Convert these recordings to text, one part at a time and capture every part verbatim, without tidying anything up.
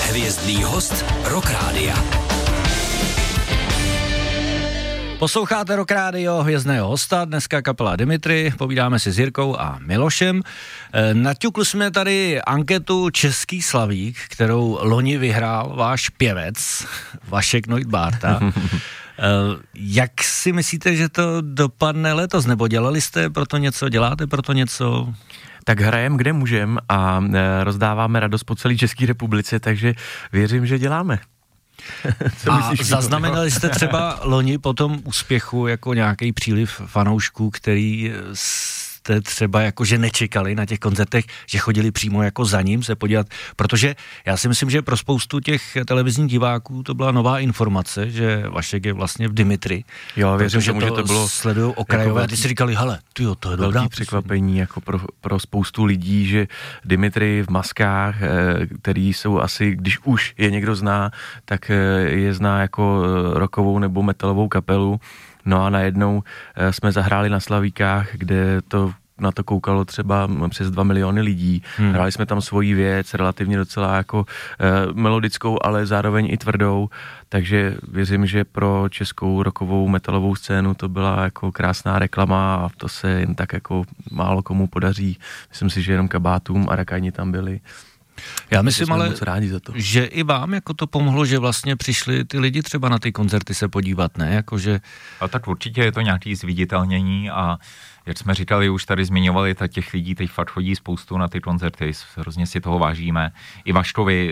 Hvězdný host Rock Rádia. Posloucháte Rock Rádio, hvězdného hosta, dneska kapela Dimitri, povídáme si s Jirkou a Milošem. Naťukli jsme tady anketu Český slavík, kterou loni vyhrál váš pěvec, Vašek Neubárta. Jak si myslíte, že to dopadne letos, nebo dělali jste pro to něco, děláte pro to něco? Tak hrajem, kde můžem a rozdáváme radost po celé České republice, takže věřím, že děláme. Co a myslíš, zaznamenali jste třeba loni po tom úspěchu jako nějaký příliv fanoušků, který jste třeba jakože nečekali na těch koncertech, že chodili přímo jako za ním se podívat, protože já si myslím, že pro spoustu těch televizních diváků to byla nová informace, že Vašek je vlastně v Dimitri. Jo, věřím, že to, to bylo sledujou okrajové jako a ty si říkali, hele, tyjo, to je dobrá překvapení jako pro, pro spoustu lidí, že Dimitri v maskách, který jsou asi, když už je někdo zná, tak je zná jako rockovou nebo metalovou kapelu. No a najednou jsme zahráli na Slavíkách, kde to na to koukalo třeba přes dva miliony lidí. Hmm. Hráli jsme tam svoji věc, relativně docela jako eh, melodickou, ale zároveň i tvrdou, takže věřím, že pro českou rockovou metalovou scénu to byla jako krásná reklama a to se jen tak jako málo komu podaří. Myslím si, že jenom Kabátům a Rakajni tam byli. Já myslím ale, za to. že i vám jako to pomohlo, že vlastně přišli ty lidi třeba na ty koncerty se podívat, ne? Jakože... A tak určitě je to nějaký zviditelnění a jak jsme říkali, už tady zmiňovali, tak těch lidí teď fakt chodí spoustu na ty koncerty, hrozně si toho vážíme. I Vaškovi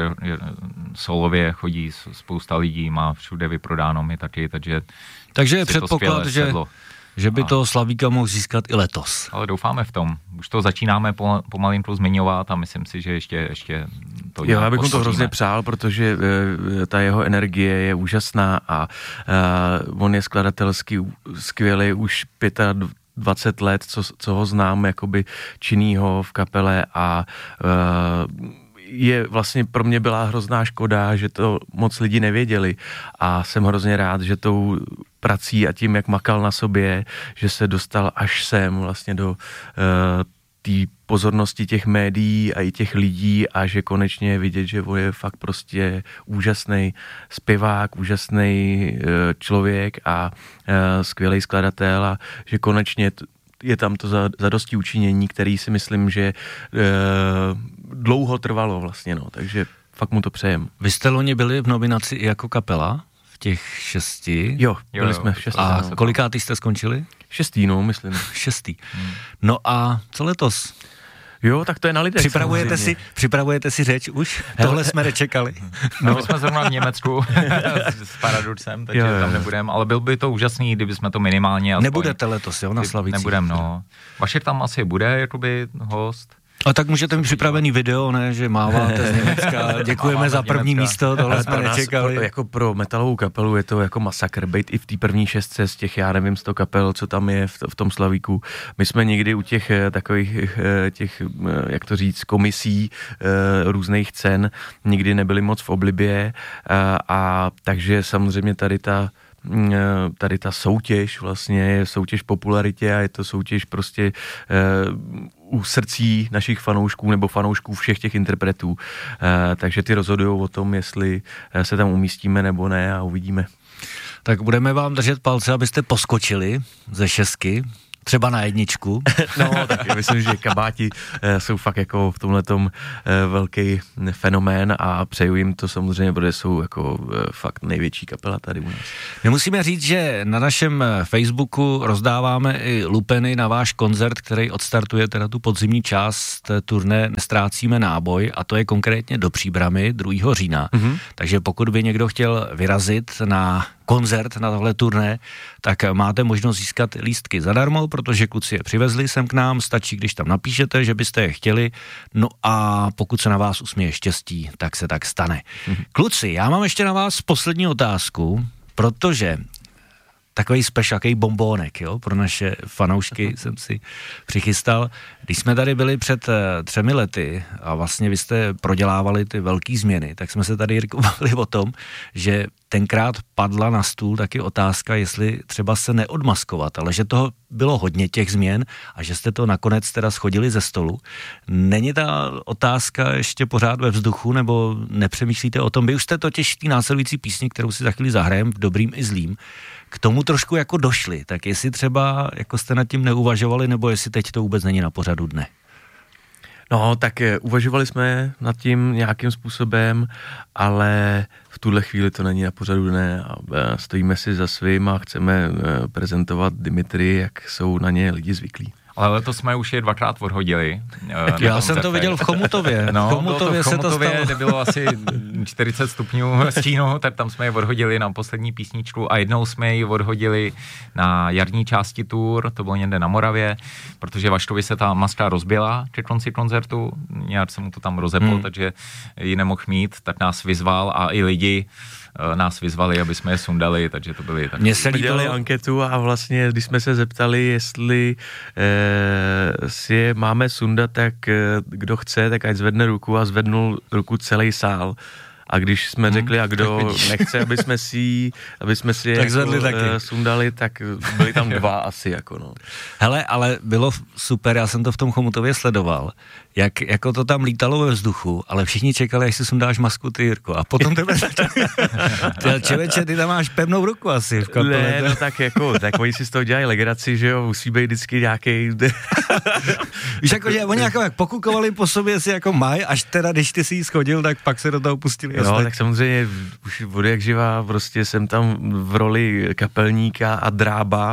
solově chodí spousta lidí, má všude vyprodáno, my taky, takže... Takže je předpoklad, že... Sedlo. Že by toho Slavíka mohl získat i letos. Ale doufáme v tom. Už to začínáme pomalinku zmiňovat a myslím si, že ještě, ještě to Jo, já bych mu to hrozně přál, protože uh, ta jeho energie je úžasná a uh, on je skladatelsky skvělý už dvacet pět let, co, co ho znám jakoby činnýho v kapele a uh, je vlastně pro mě byla hrozná škoda, že to moc lidi nevěděli a jsem hrozně rád, že tou prací a tím, jak makal na sobě, že se dostal až sem vlastně do uh, té pozornosti těch médií a i těch lidí a že konečně je vidět, že on je fakt prostě úžasný zpěvák, úžasný uh, člověk a uh, skvělý skladatel a že konečně t- je tam to zadosti učinění, který si myslím, že e, dlouho trvalo vlastně, no, takže fakt mu to přejem. Vy jste loni byli v nominaci i jako kapela v těch šesti? Jo, byli jo, jsme v šesti. A kolikátý jste skončili? Šestý, no, myslím. Šestý. Hmm. No a co letos? Jo, tak to je na lidech. Připravujete si, připravujete si řeč už? Hele. Tohle jsme nečekali. No, my jsme zrovna v Německu s Paradoxem, takže jo, jo. tam nebudeme, ale byl by to úžasný, kdyby jsme to minimálně... Aspoň... Nebudete letos, jo, na Slavících? Nebudem, no. Vašek tam asi bude, jakoby host. A tak můžete mít připravený video, ne, že máváte z Německa. Děkujeme za první Německa. Místo, tohle jsme nečekali. Pro, jako pro metalovou kapelu je to jako masakr, být i v té první šestce z těch, já nevím, sto kapel, co tam je v, v tom Slavíku. My jsme někdy u těch takových, těch, jak to říct, komisí různých cen nikdy nebyli moc v oblibě a, a takže samozřejmě tady ta tady ta soutěž vlastně je soutěž popularitě a je to soutěž prostě u srdcí našich fanoušků nebo fanoušků všech těch interpretů. Takže ty rozhodují o tom, jestli se tam umístíme nebo ne a uvidíme. Tak budeme vám držet palce, abyste poskočili ze šestky, třeba na jedničku. No, tak myslím, že Kabáti jsou fakt jako v tomhletom velký fenomén a přeju jim to samozřejmě, protože jsou jako fakt největší kapela tady u nás. My musíme říct, že na našem Facebooku rozdáváme i lupeny na váš koncert, který odstartuje teda tu podzimní část turné Nestrácíme náboj a to je konkrétně do Příbrami druhého října. Mm-hmm. Takže pokud by někdo chtěl vyrazit na koncert na tohle turné, tak máte možnost získat lístky zadarmo, protože kluci je přivezli sem k nám, stačí, když tam napíšete, že byste je chtěli, no a pokud se na vás usměje štěstí, tak se tak stane. Mm-hmm. Kluci, já mám ještě na vás poslední otázku, protože takový special, takový bombónek, jo, pro naše fanoušky jsem si přichystal. Když jsme tady byli před třemi lety a vlastně vy jste prodělávali ty velký změny, tak jsme se tady Jirko bavili o tom, že tenkrát padla na stůl taky otázka, jestli třeba se neodmaskovat, ale že toho bylo hodně těch změn a že jste to nakonec teda schodili ze stolu. Není ta otázka ještě pořád ve vzduchu, nebo nepřemýšlíte o tom? Vy už jste totiž v té následující písni, kterou si za chvíli zahrajem, v Dobrým i zlým, k tomu trošku jako došli. Tak jestli třeba jako jste nad tím neuvažovali, nebo jestli teď to vůbec není na pořadu dne? No, tak uvažovali jsme nad tím nějakým způsobem, ale v tuhle chvíli to není na pořadu dne a stojíme si za svým a chceme prezentovat Dimitry, jak jsou na ně lidi zvyklí. Ale letos jsme už je dvakrát odhodili. Já jsem to viděl v Chomutově. No, v Chomutově, to v Chomutově se to stalo. kde bylo asi čtyřicet stupňů stínu, tak tam jsme je odhodili na poslední písničku a jednou jsme ji odhodili na jarní části tour, to bylo někde na Moravě, protože Vaštovi se ta maska rozbila při konci koncertu, nějak se mu to tam rozeplo, hmm. takže ji nemohl mít, tak nás vyzval a i lidi nás vyzvali, aby jsme je sundali, takže to byly tak. Mně se dělali anketu a vlastně, když jsme se zeptali, jestli eh, si je máme sundat, tak eh, kdo chce, tak ať zvedne ruku a zvednul ruku celý sál. A když jsme hmm, řekli, a kdo nechce, aby jsme si, aby jsme si tak jako, taky. sundali, tak byli tam dva asi, jako no. Hele, ale bylo super, já jsem to v tom Chomutově sledoval, jak jako to tam lítalo ve vzduchu, ale všichni čekali, až si sundáš masku ty, Jirko, a potom tebe Čeveče, ty tam máš pevnou ruku asi v kapele. Ne, no tak jako, tak oni si z toho dělají legraci, že jo, musí být vždycky nějaký. Víš, jako, že oni jako jak pokukovali po sobě si jako maj, až teda, když ty si jí schodil, tak pak se do toho pustili. No, tak samozřejmě už od jak živá, prostě jsem tam v roli kapelníka a drába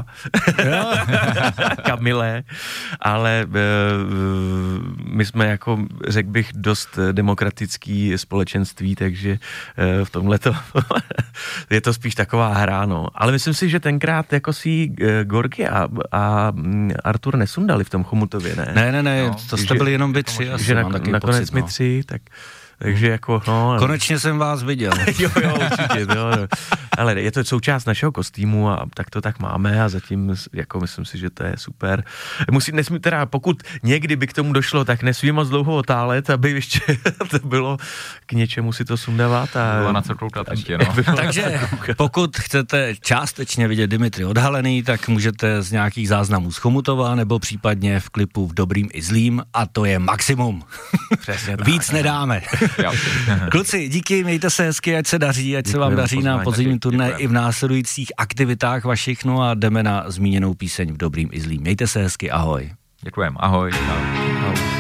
Kamile, ale e, my jsme jako, řekl bych, dost demokratický společenství, takže e, v tomhle to je to spíš taková hra, no. Ale myslím si, že tenkrát jako si e, Gorky a, a Artur nesundali v tom Chomutově, ne? Ne, ne, ne, no, to jste byli jenom vy tři, že na, nakonec my tři, tak takže jako, no... Konečně jsem vás viděl. jo, jo, určitě, jo, jo. Ale je to součást našeho kostýmu a tak to tak máme a zatím, jako myslím si, že to je super. Musím, nesmí teda, pokud někdy by k tomu došlo, tak nesmí moc dlouho otálet, aby ještě to bylo k něčemu si to sundávat. A... Bylo na co koukat ještě, no. Takže pokud chcete částečně vidět Dimitry odhalený, tak můžete z nějakých záznamů z Chomutova nebo případně v klipu v Dobrým i zlým a to je maximum. Přesně tak. Víc nedáme. Kluci, díky, mějte se hezky, ať se daří, ať Děkujeme, se vám daří pozvání, na podzimní turné i v následujících aktivitách vašich, no a jdeme na zmíněnou píseň v Dobrým i zlým. Mějte se hezky, ahoj. Děkujeme, ahoj. ahoj.